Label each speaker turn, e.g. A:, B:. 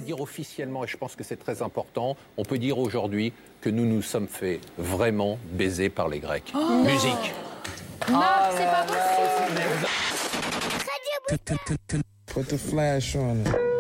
A: dire officiellement, et je pense que c'est très important, on peut dire aujourd'hui que nous nous sommes fait vraiment baiser par les Grecs. Musique.
B: Marc, c'est pas possible.
C: Put the flash on it.